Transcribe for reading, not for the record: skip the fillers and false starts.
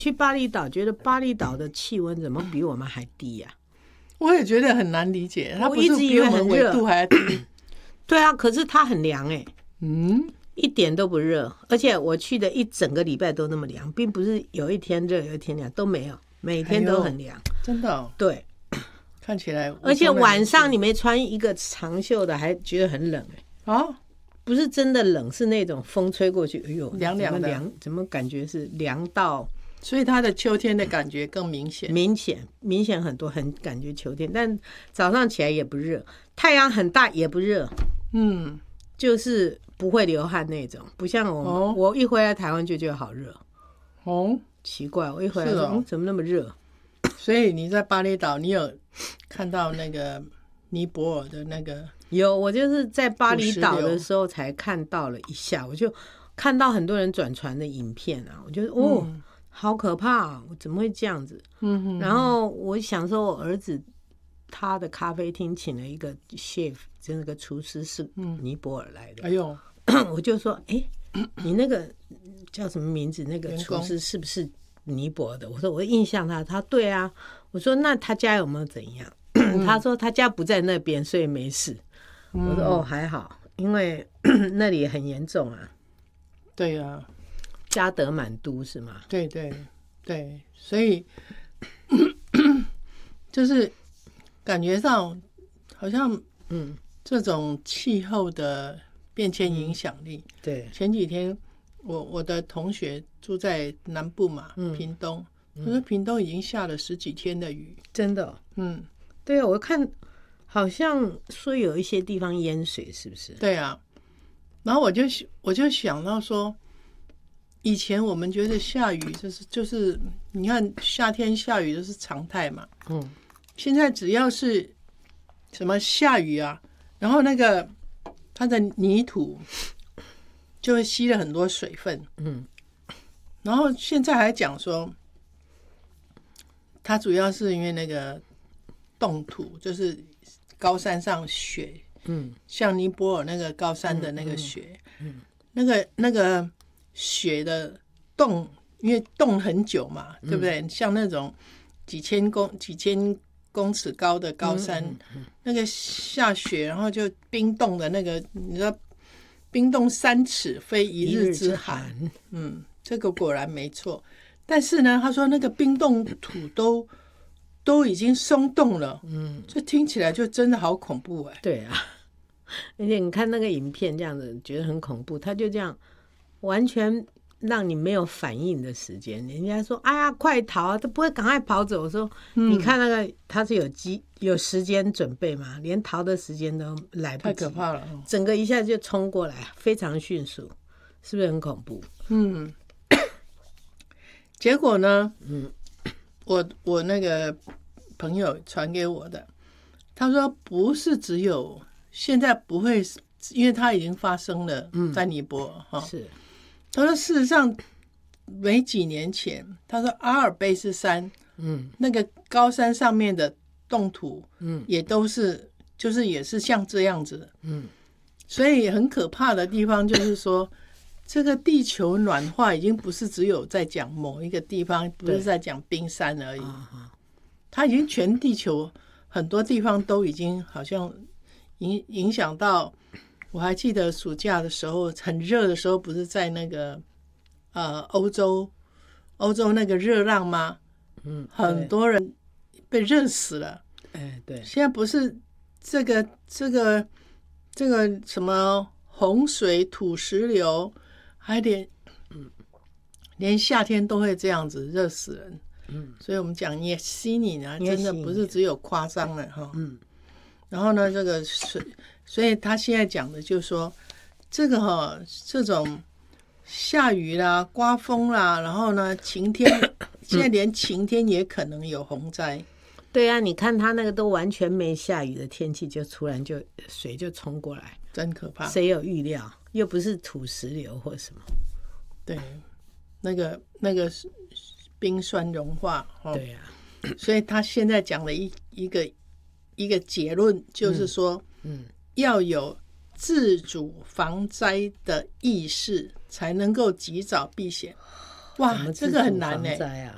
去巴厘岛，觉得巴厘岛的气温怎么比我们还低呀？ 我也觉得很难理解，它不是我一直以比我们为很热纬度还要低。 对啊，可是它很凉哎， 嗯， 一点都不热，而且我去的一整个礼拜都那么凉，并不是有一天热有一天凉，都没有，每天都很凉。 真的哦， 对， 看起来。 而且晚上你没穿一个长袖的，还觉得很冷哎。 啊， 不是真的冷，是那种风吹过去，哎呦， 凉凉的， 怎么感觉是凉到？ 所以它的秋天的感觉更明显， 明显很多，很感觉秋天，但早上起来也不热，太阳很大也不热， 嗯， 就是不会流汗那种，不像我一回来台湾就觉得好热， 哦， 奇怪，我一回来说，怎么那么热？ 所以你在巴厘岛，你有看到那个尼泊尔的那个？ 有，我就是在巴厘岛的时候才看到了一下，我就看到很多人转传的影片啊，我觉得好可怕啊！我怎么会这样子？然后我想说，我儿子他的咖啡厅请了一个 chef， 就那个厨师是尼泊尔来的。 哎呦， 我就说，你那个叫什么名字？那个厨师是不是尼泊尔的？我说我印象他对啊。我说那他家有没有怎样？他说他家不在那边，所以没事。我说还好，因为那里很严重啊。 对啊。 加德满都是吗？ 对对对，所以就是感觉上好像这种气候的变迁影响力。 对， 前几天我的同学住在南部嘛，屏东，他说屏东已经下了10几天的雨， 真的。对啊，我看好像说有一些地方淹水，是不是？ 对啊，然后我就想到说。以前我们觉得下雨就是你看夏天下雨都是常态嘛，现在只要是什么下雨啊，然后那个它的泥土就会吸了很多水分，然后现在还讲说，它主要是因为那个冻土，就是高山上雪，像尼泊尔那个高山的那个雪，那个。雪的冻，因为冻很久嘛，对不对？像那种几千公尺高的高山，那个下雪，然后就冰冻的那个，你知道，冰冻3尺非一日之寒。这个果然没错。但是呢，他说那个冰冻土都已经松动了，这听起来就真的好恐怖哎。 对啊，而且你看那个影片这样子，觉得很恐怖，他就这样。完全让你没有反应的时间，人家说哎呀快逃啊，都不会赶快跑走。我说你看那个他是有时间准备嘛，连逃的时间都来不及， 太可怕了， 整个一下就冲过来，非常迅速，是不是很恐怖？ 结果呢，我那个朋友传给我的，他说不是只有现在不会，因为它已经发生了在尼泊尔是。他说事实上没几年前，他说阿尔卑斯山那个高山上面的冻土也都是就是也是像这样子所以很可怕的地方就是说这个地球暖化已经不是只有在讲某一个地方，不是在讲冰山而已，它已经全地球很多地方都已经好像影响到。我还记得暑假的时候很热的时候，不是在那个欧洲那个热浪吗？很多人被热死了。 对。 现在不是这个什么洪水、土石流，还连夏天都会这样子热死人。所以我们讲涅西尼呢，真的不是只有夸张了哈。然后呢，这个所以他现在讲的就是说，这个这种下雨啦、刮风啦，然后呢晴天，现在连晴天也可能有洪灾。 对啊，你看他那个都完全没下雨的天气，就突然就水就冲过来， 真可怕。 谁有预料？又不是土石流或什么。 对，那个冰川融化。 对啊， 所以他现在讲的一个结论就是说，要有自主防灾的意识，才能够及早避险。哇，这个很难欸。